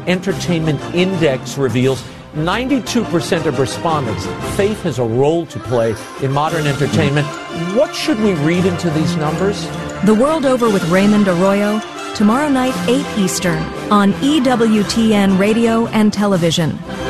Entertainment Index reveals 92% of respondents faith has a role to play in modern entertainment. What should we read into these numbers? The World Over with Raymond Arroyo, tomorrow night, 8 Eastern, on EWTN Radio and Television.